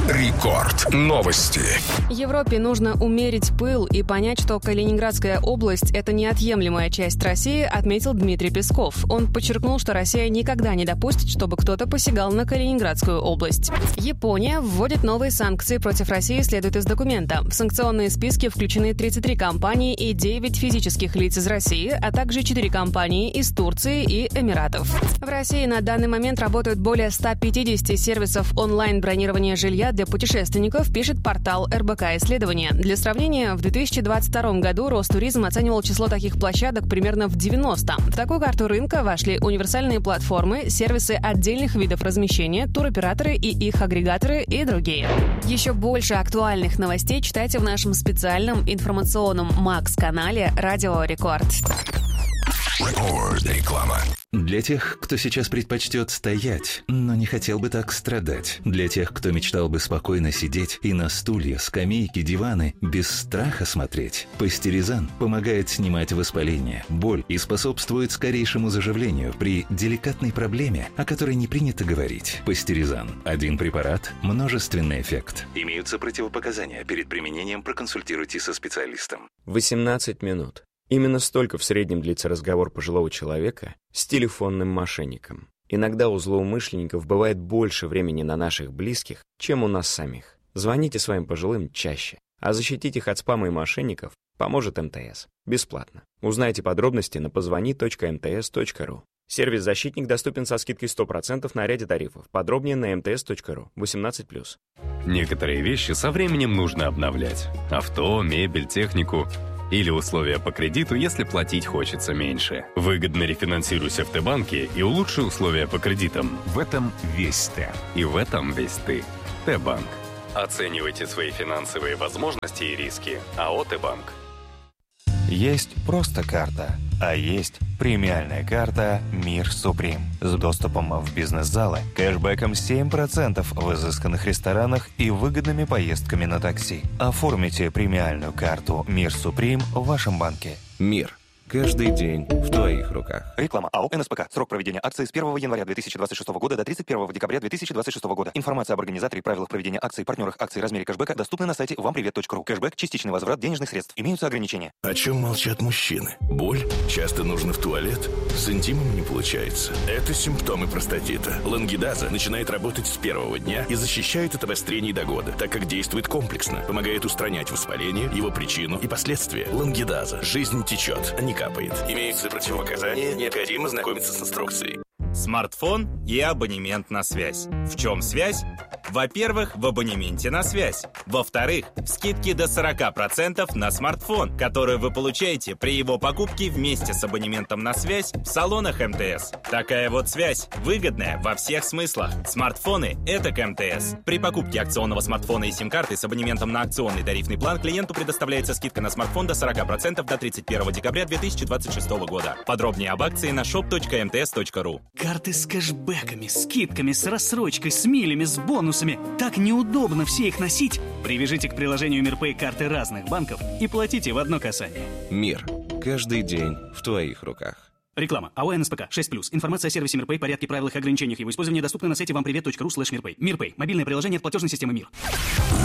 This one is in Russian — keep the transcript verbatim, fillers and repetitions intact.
Рекорд. Новости. Европе нужно умерить пыл и понять, что Калининградская область – это неотъемлемая часть России, отметил Дмитрий Песков. Он подчеркнул, что Россия никогда не допустит, чтобы кто-то посягал на Калининградскую область. Япония вводит новые санкции против России, следует из документа. В санкционные списки включены тридцать три компании и девять физических лиц из России, а также четыре компании из Турции и Эмиратов. В России на данный момент работают более ста пятидесяти сервисов онлайн-бронирования жилья для путешественников, пишет портал эр бэ ка Исследования. Для сравнения, в две тысячи двадцать втором году Ростуризм оценивал число таких площадок примерно в девяносто. В такую карту рынка вошли универсальные платформы, сервисы отдельных видов размещения, туроператоры и их агрегаторы и другие. Еще больше актуальных новостей читайте в нашем специальном информационном Макс-канале «Радио Рекорд». Реклама. Для тех, кто сейчас предпочтет стоять, но не хотел бы так страдать. Для тех, кто мечтал бы спокойно сидеть и на стулья, скамейки, диваны без страха смотреть. Пастеризан помогает снимать воспаление, боль и способствует скорейшему заживлению при деликатной проблеме, о которой не принято говорить. Пастеризан. Один препарат, множественный эффект. Имеются противопоказания. Перед применением проконсультируйтесь со специалистом. восемнадцать минут. Именно столько в среднем длится разговор пожилого человека с телефонным мошенником. Иногда у злоумышленников бывает больше времени на наших близких, чем у нас самих. Звоните своим пожилым чаще, а защитить их от спама и мошенников поможет эм тэ эс. Бесплатно. Узнайте подробности на позвони точка эм тэ эс точка ру. Сервис «Защитник» доступен со скидкой сто процентов на ряде тарифов. Подробнее на эм тэ эс точка ру. восемнадцать плюс. Некоторые вещи со временем нужно обновлять. Авто, мебель, технику. Или условия по кредиту, если платить хочется меньше. Выгодно рефинансируйся в Т-банке и улучши условия по кредитам. В этом весь Т. И в этом весь ты. Т-банк. Оценивайте свои финансовые возможности и риски. АО «Т-банк». Есть просто карта, а есть премиальная карта «Мир Суприм» с доступом в бизнес-залы, кэшбэком семь процентов в изысканных ресторанах и выгодными поездками на такси. Оформите премиальную карту «Мир Суприм» в вашем банке. Мир. Каждый день в твоих руках. Реклама АО эн эс пэ ка. Срок проведения акции с первого января две тысячи двадцать шестого года до тридцать первого декабря две тысячи двадцать шестого года. Информация об организаторе, правилах проведения акций, партнерах акций, размере кэшбэка доступна на сайте вам привет точка ру. Кэшбэк – частичный возврат денежных средств. Имеются ограничения. О чем молчат мужчины? Боль? Часто нужно в туалет? С интимом не получается. Это симптомы простатита. Лангидаза начинает работать с первого дня и защищает от обострений до года, так как действует комплексно. Помогает устранять воспаление, его причину и последствия. Лангидаза. Жизнь течет, а не капает. Имеются противопоказания, необходимо знакомиться с инструкцией. Смартфон и абонемент на связь. В чем связь? Во-первых, в абонементе на связь. Во-вторых, скидки до сорок процентов на смартфон, которые вы получаете при его покупке вместе с абонементом на связь в салонах эм тэ эс. Такая вот связь, выгодная во всех смыслах. Смартфоны – это к эм тэ эс. При покупке акционного смартфона и сим-карты с абонементом на акционный тарифный план клиенту предоставляется скидка на смартфон до сорок процентов до тридцать первого декабря две тысячи двадцать шестого года. Подробнее об акции на шоп точка эм тэ эс точка ру. Карты с кэшбэками, скидками, с рассрочкой, с милями, с бонусами. Так неудобно все их носить. Привяжите к приложению МирПэй карты разных банков и платите в одно касание. Мир. Каждый день в твоих руках. Реклама. АО эн эс пэ ка шесть плюс. Информация о сервисе МирПэй, порядке, правилах и ограничениях его использования доступна на сайте вам привет точка ру слэш мирпэй. МирПэй. Мобильное приложение от платежной системы МИР.